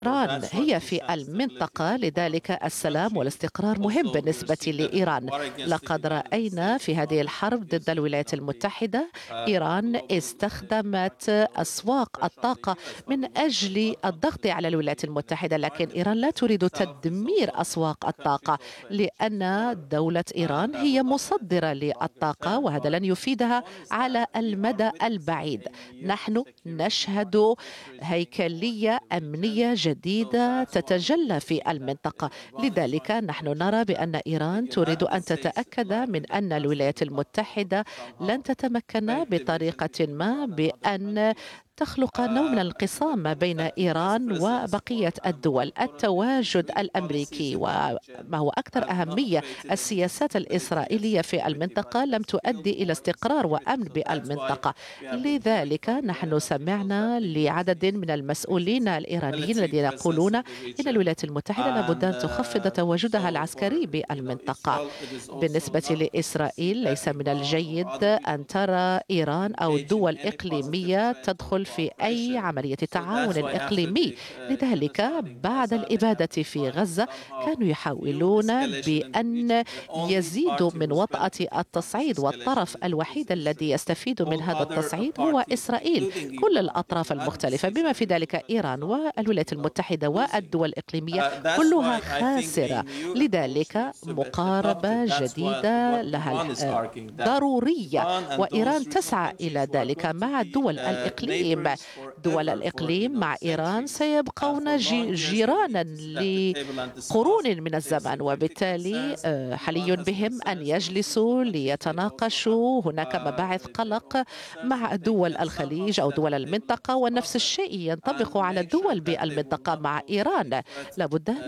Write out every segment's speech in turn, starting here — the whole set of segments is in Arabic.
إيران هي في المنطقة، لذلك السلام والاستقرار مهم بالنسبة لإيران. لقد رأينا في هذه الحرب ضد الولايات المتحدة إيران استخدمت أسواق الطاقة من أجل الضغط على الولايات المتحدة، لكن إيران لا تريد تدمير أسواق الطاقة، لأن دولة إيران هي مصدرة للطاقة وهذا لن يفيدها على المدى البعيد. نحن نشهد هيكلية أمنية جديدة تتجلى في المنطقة، لذلك نحن نرى بأن إيران تريد أن تتأكد من أن الولايات المتحدة لن تتمكن بطريقة ما بأن تخلق نوع من الانقسام ما بين إيران وبقية الدول. التواجد الأمريكي وما هو أكثر أهمية السياسات الإسرائيلية في المنطقة لم تؤدي إلى استقرار وأمن بالمنطقة. لذلك نحن سمعنا لعدد من المسؤولين الإيرانيين الذين يقولون إن الولايات المتحدة لابد أن تخفض تواجدها العسكري بالمنطقة. بالنسبة لإسرائيل ليس من الجيد أن ترى إيران أو دول إقليمية تدخل في أي عملية تعاون إقليمي. لذلك بعد الإبادة في غزة كانوا يحاولون بأن يزيدوا من وطأة التصعيد، والطرف الوحيد الذي يستفيد من هذا التصعيد هو إسرائيل. كل الأطراف المختلفة بما في ذلك إيران والولايات المتحدة والدول الإقليمية كلها خاسرة. لذلك مقاربة جديدة لها ضرورية، وإيران تسعى إلى ذلك مع دول الإقليم. دول الإقليم مع إيران سيبقون جيرانا لقرون من الزمن، وبالتالي حري بهم أن يجلسوا ليتناقشوا. هناك مباعث قلق مع دول الخليج أو دول المنطقة، ونفس الشيء ينطبق على الدول بالمنطقة مع إيران. لابد أن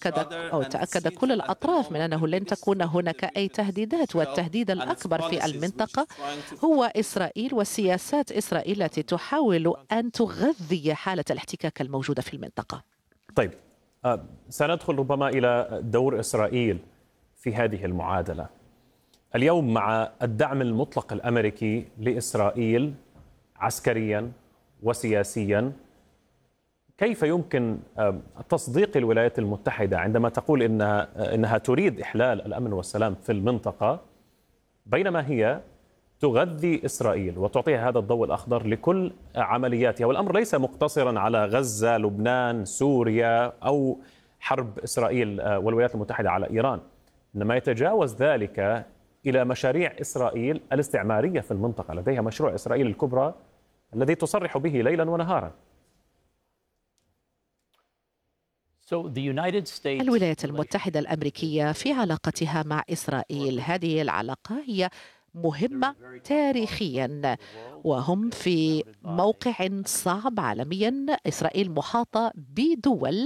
تأكد كل الأطراف من أنه لن تكون هناك أي تهديدات، والتهديد الأكبر في المنطقة هو إسرائيل وسياسات إسرائيل التي تحاول أن تغذي حالة الاحتكاك الموجودة في المنطقة. طيب، سندخل ربما إلى دور إسرائيل في هذه المعادلة اليوم مع الدعم المطلق الأمريكي لإسرائيل عسكريا وسياسيا. كيف يمكن تصديق الولايات المتحدة عندما تقول إنها تريد إحلال الأمن والسلام في المنطقة، بينما هي تغذي إسرائيل وتعطيها هذا الضوء الأخضر لكل عملياتها؟ والأمر ليس مقتصرا على غزة، لبنان، سوريا، أو حرب إسرائيل والولايات المتحدة على إيران، إنما يتجاوز ذلك إلى مشاريع إسرائيل الاستعمارية في المنطقة. لديها مشروع إسرائيل الكبرى الذي تصرح به ليلا ونهارا. الولايات المتحدة الأمريكية في علاقتها مع إسرائيل، هذه العلاقة هي مهمة تاريخيا، وهم في موقع صعب عالميا. إسرائيل محاطة بدول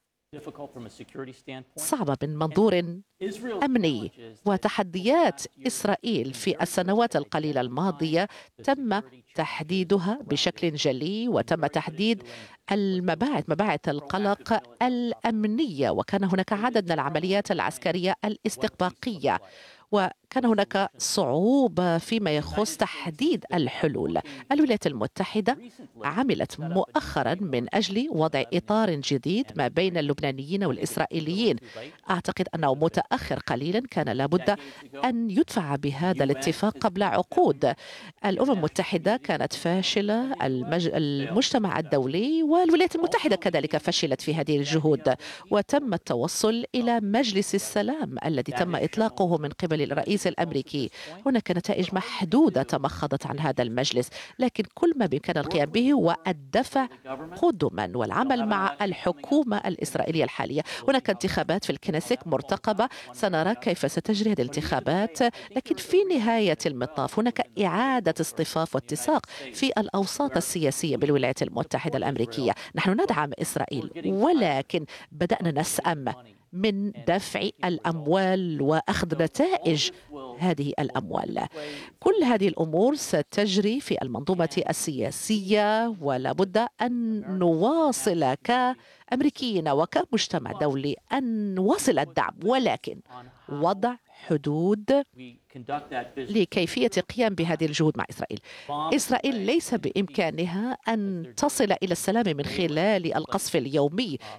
صعبة من منظور أمني، وتحديات إسرائيل في السنوات القليلة الماضية تم تحديدها بشكل جلي، وتم تحديد مباعث القلق الأمنية، وكان هناك عدد من العمليات العسكرية الاستباقية، وكان هناك صعوبة فيما يخص تحديد الحلول. الولايات المتحدة عملت مؤخرا من أجل وضع إطار جديد ما بين اللبنانيين والإسرائيليين. أعتقد أنه متأخر قليلا، كان لابد أن يدفع بهذا الاتفاق قبل عقود. الأمم المتحدة كانت فاشلة، المجتمع الدولي والولايات المتحدة كذلك فشلت في هذه الجهود، وتم التوصل إلى مجلس السلام الذي تم إطلاقه من قبل الرئيس الأمريكي. هناك نتائج محدودة تمخضت عن هذا المجلس، لكن كل ما بإمكان القيام به هو الدفع قدما والعمل مع الحكومة الإسرائيلية الحالية. هناك انتخابات في الكنيسك مرتقبة، سنرى كيف ستجري هذه الانتخابات، لكن في نهاية المطاف هناك إعادة اصطفاف واتساق في الأوساط السياسية بالولايات المتحدة الأمريكية. نحن ندعم إسرائيل، ولكن بدأنا نسأم من دفع الأموال وأخذ نتائج هذه الأموال. كل هذه الأمور ستجري في المنظومة السياسية، ولا بد أن نواصل كأمريكيين وكمجتمع دولي أن نواصل الدعم، ولكن وضع حدود لكيفية القيام بهذه الجهود مع إسرائيل. إسرائيل ليس بإمكانها أن تصل إلى السلام من خلال القصف اليومي.